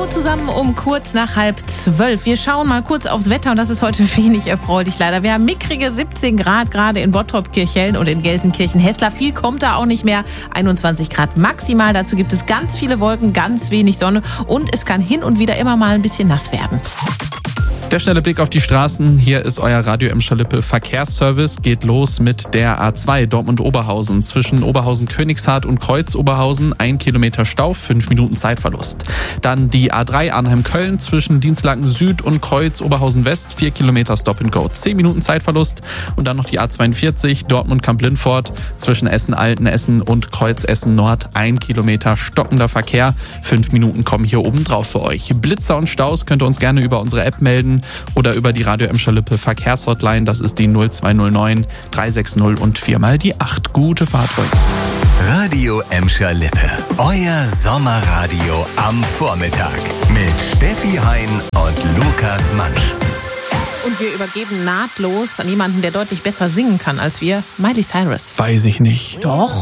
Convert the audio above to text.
zusammen um kurz nach 11:30. Wir schauen mal kurz aufs Wetter und das ist heute wenig erfreulich leider. Wir haben mickrige 17 Grad gerade in Bottrop-Kirchhellen und in Gelsenkirchen-Hessler. Viel kommt da auch nicht mehr. 21 Grad maximal. Dazu gibt es ganz viele Wolken, ganz wenig Sonne und es kann hin und wieder immer mal ein bisschen nass werden. Der schnelle Blick auf die Straßen. Hier ist euer Radio Emscher-Lippe Verkehrsservice. Geht los mit der A2 Dortmund-Oberhausen. Zwischen Oberhausen-Königshardt und Kreuz-Oberhausen 1 Kilometer Stau, 5 Minuten Zeitverlust. Dann die A3 Arnhem-Köln zwischen Dienstlaken Süd und Kreuz-Oberhausen-West 4 Kilometer Stop and Go, 10 Minuten Zeitverlust. Und dann noch die A42 Dortmund-Kamp-Lindfort zwischen Essen-Altenessen und Kreuz-Essen-Nord 1 Kilometer stockender Verkehr. 5 Minuten kommen hier oben drauf für euch. Blitzer und Staus könnt ihr uns gerne über unsere App melden oder über die Radio Emscher-Lippe Verkehrshotline. Das ist die 0209 360 und 4 die 8. Gute Fahrt euch. Radio Emscher-Lippe. Euer Sommerradio am Vormittag. Mit Steffi Hein und Lukas Mansch. Und wir übergeben nahtlos an jemanden, der deutlich besser singen kann als wir. Miley Cyrus. Weiß ich nicht. Doch.